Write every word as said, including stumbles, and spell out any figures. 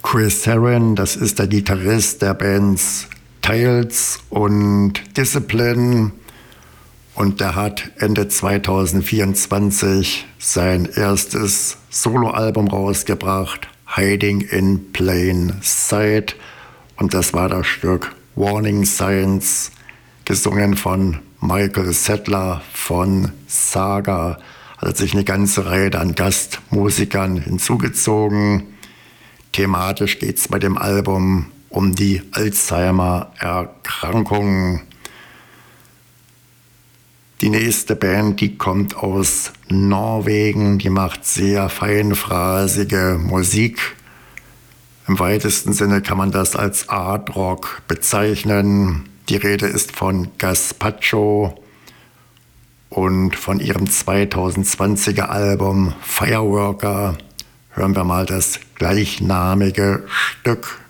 Chris Herron, das ist der Gitarrist der Bands Tails und Discipline. Und der hat Ende zweitausendvierundzwanzig sein erstes Soloalbum rausgebracht, Hiding in Plain Sight. Und das war das Stück Warning Signs, gesungen von Michael Settler von Saga. Hat sich eine ganze Reihe an Gastmusikern hinzugezogen. Thematisch geht es bei dem Album um die Alzheimer-Erkrankung. Die nächste Band, die kommt aus Norwegen, die macht sehr feinphrasige Musik. Im weitesten Sinne kann man das als Art Rock bezeichnen. Die Rede ist von Gazpacho und von ihrem zweitausendzwanziger Album Fireworker hören wir mal das gleichnamige Stück.